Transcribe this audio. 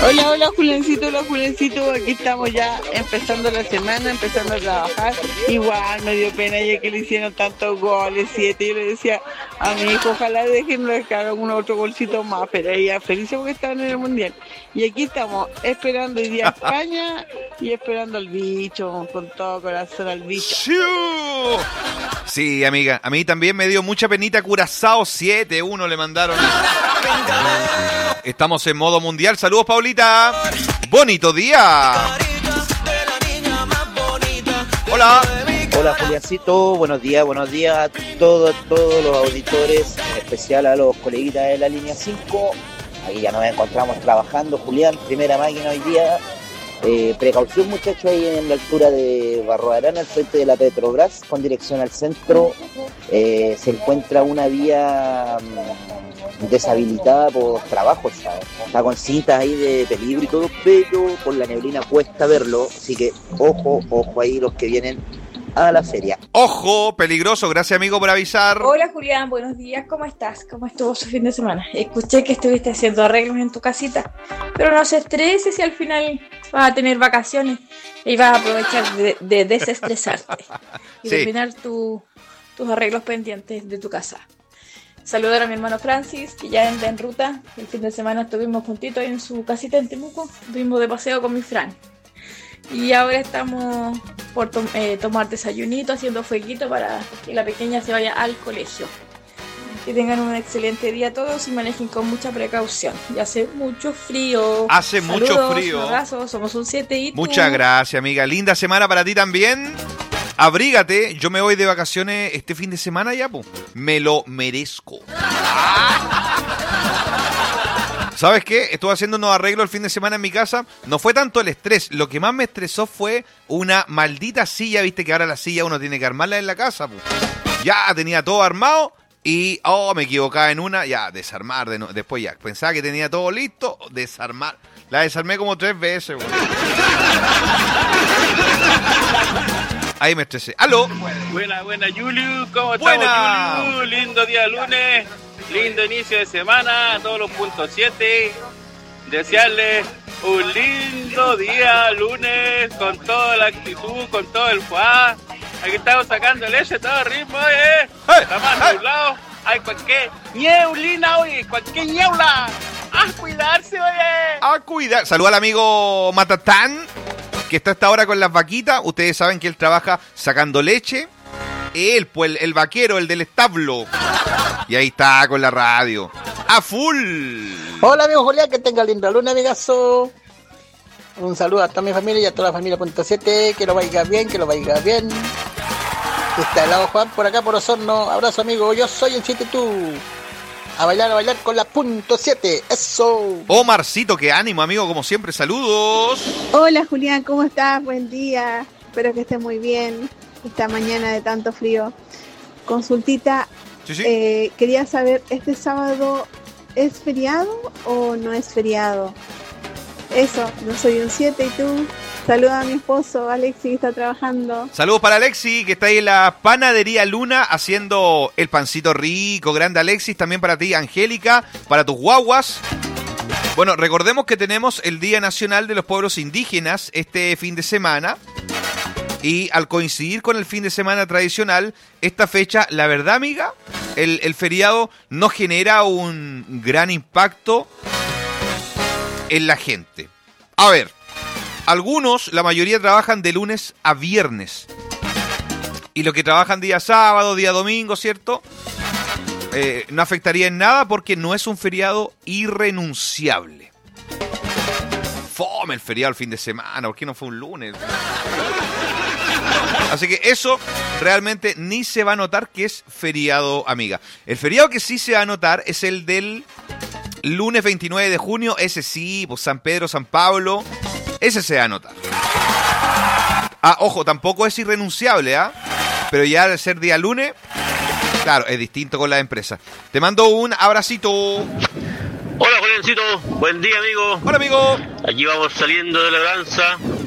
Hola Julencito, aquí estamos ya empezando la semana, empezando a trabajar. Igual me dio pena ya que le hicieron tantos goles, 7, yo le decía a mi hijo, ojalá déjenlo que hagan un otro golcito más, pero ella feliz porque estaban en el Mundial. Y aquí estamos esperando hoy día a España y esperando al bicho, con todo corazón al bicho. Sí, amiga, a mí también me dio mucha penita. Curazao 7-1 le mandaron. Estamos en modo mundial. Saludos, Paulita. Bonito día. Hola. Hola, Juliancito. Buenos días a todos los auditores, en especial a los coleguitas de la línea 5. Aquí ya nos encontramos trabajando, Julián, primera máquina hoy día. Precaución, muchachos, ahí en la altura de Barro Arana, al frente de la Petrobras, con dirección al centro. Se encuentra una vía deshabilitada por trabajo, ¿sabes? Está con cintas ahí de peligro y todo, pero por la neblina cuesta verlo, así que ojo ahí los que vienen a la feria. Ojo, peligroso, gracias amigo por avisar. Hola Julián, buenos días, ¿cómo estás? ¿Cómo estuvo su fin de semana? Escuché que estuviste haciendo arreglos en tu casita, pero no se estreses si al final vas a tener vacaciones y vas a aprovechar de desestresarte y Sí. terminar tus arreglos pendientes de tu casa. Saludar a mi hermano Francis, que ya anda en ruta. El fin de semana estuvimos juntitos en su casita en Temuco, estuvimos de paseo con mi Fran. Y ahora estamos por tomar desayunito, haciendo fueguito para que la pequeña se vaya al colegio. Que tengan un excelente día todos y manejen con mucha precaución. Ya hace mucho frío. Hace mucho frío. Un abrazo, somos un 7 y tú. Muchas gracias, amiga. Linda semana para ti también. Abrígate, yo me voy de vacaciones este fin de semana ya, po. Me lo merezco. ¿Sabes qué? Estuve haciendo unos arreglos el fin de semana en mi casa. No fue tanto el estrés. Lo que más me estresó fue una maldita silla. Viste que ahora la silla uno tiene que armarla en la casa, po. Ya tenía todo armado y me equivocaba en una. Ya, desarmar. Después ya, pensaba que tenía todo listo. Desarmar. La desarmé como 3 veces, po. Ahí me estresé. ¡Aló! Buena, Julio. ¿Cómo Buena. estamos, Julio? Lindo día lunes. Lindo inicio de semana. Todos los puntos 7. Desearles un lindo día lunes. Con toda la actitud, con todo el fuá. Aquí estamos sacando leche, todo ritmo, Está más nublado. Hay cualquier nieblina, oye. Cualquier niebla. ¡A cuidarse, oye! ¡A cuidar! Saluda al amigo Matatán, que está hasta ahora con las vaquitas. Ustedes saben que él trabaja sacando leche. Él, pues, el vaquero, el del establo. Y ahí está con la radio. ¡A full! Hola, amigo Julián, que tenga linda luna, amigazo. Un saludo a toda mi familia y a toda la familia .7. Que lo vaya bien, Está el lado Juan por acá, por Osorno. Abrazo, amigo. Yo soy el 7 tú. A bailar con la .7. Eso. Omarcito, qué ánimo, amigo, como siempre. Saludos. Hola Julián, ¿cómo estás? Buen día. Espero que estés muy bien esta mañana de tanto frío. Consultita, Sí. quería saber, ¿este sábado es feriado o no es feriado? Eso, yo soy un 7 y tú. Saluda a mi esposo Alexi, que está trabajando. Saludos para Alexi, que está ahí en la panadería Luna haciendo el pancito rico. Grande Alexis, también para ti, Angélica, para tus guaguas. Bueno, recordemos que tenemos el Día Nacional de los Pueblos Indígenas este fin de semana. Y al coincidir con el fin de semana tradicional, esta fecha, la verdad, amiga, el feriado no genera un gran impacto en la gente. A ver, algunos, la mayoría trabajan de lunes a viernes. Y los que trabajan día sábado, día domingo, ¿cierto? No afectaría en nada porque no es un feriado irrenunciable. Fome el feriado el fin de semana, ¿por qué no fue un lunes? Así que eso realmente ni se va a notar que es feriado, amiga. El feriado que sí se va a notar es el del lunes 29 de junio. Ese sí, pues San Pedro, San Pablo. Ese se va a notar. Ojo, tampoco es irrenunciable, pero ya al ser día lunes, claro, es distinto con las empresas. Te mando un abracito. Hola, Juliancito. Buen día, amigo. Hola, amigo. Aquí vamos saliendo de la danza.